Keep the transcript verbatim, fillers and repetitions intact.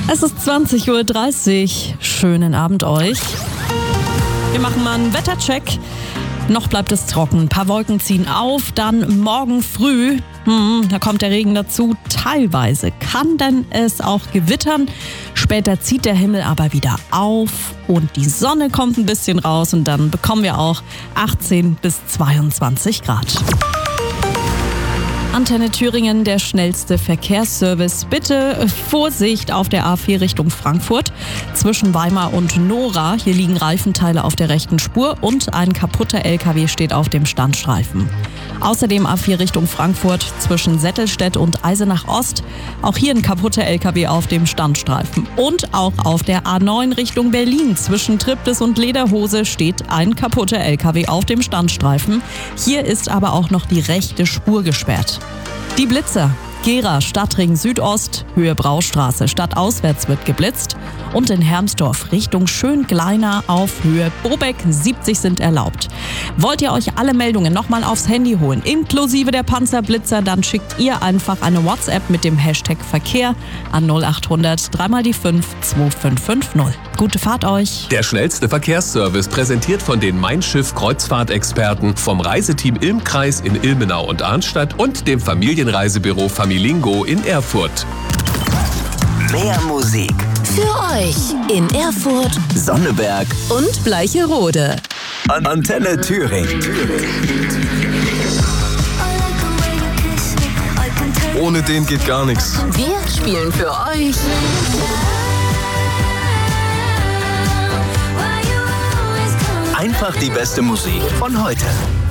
Es ist zwanzig Uhr dreißig. Schönen Abend euch. Wir machen mal einen Wettercheck. Noch bleibt es trocken. Ein paar Wolken ziehen auf. Dann morgen früh, hm, da kommt der Regen dazu. Teilweise kann dann es auch gewittern. Später zieht der Himmel aber wieder auf und die Sonne kommt ein bisschen raus. Und dann bekommen wir auch achtzehn bis zweiundzwanzig Grad. Antenne Thüringen, der schnellste Verkehrsservice. Bitte Vorsicht auf der A vier Richtung Frankfurt. Zwischen Weimar und Nora. Hier liegen Reifenteile auf der rechten Spur und ein kaputter L K W steht auf dem Standstreifen. Außerdem A vier Richtung Frankfurt zwischen Settelstedt und Eisenach Ost. Auch hier ein kaputter L K W auf dem Standstreifen. Und auch auf der A neun Richtung Berlin zwischen Triptis und Lederhose steht ein kaputter L K W auf dem Standstreifen. Hier ist aber auch noch die rechte Spur gesperrt. Die Blitzer. Gera, Stadtring Südost, Höhe Braustraße. Stadtauswärts wird geblitzt. Und in Hermsdorf Richtung Schöngleiner auf Höhe Bobeck siebzig sind erlaubt. Wollt ihr euch alle Meldungen nochmal aufs Handy holen, inklusive der Panzerblitzer, dann schickt ihr einfach eine WhatsApp mit dem Hashtag Verkehr an null acht hundert drei mal die fünf zwei fünf fünf null. Gute Fahrt euch! Der schnellste Verkehrsservice präsentiert von den Mein Schiff Kreuzfahrtexperten vom Reiseteam Ilmkreis in Ilmenau und Arnstadt und dem Familienreisebüro Familingo in Erfurt. Mehr Musik für euch in Erfurt, Sonneberg und Bleicherode. An Antenne Thüringen. Ohne den geht gar nichts. Wir spielen für euch Einfach die beste Musik von heute.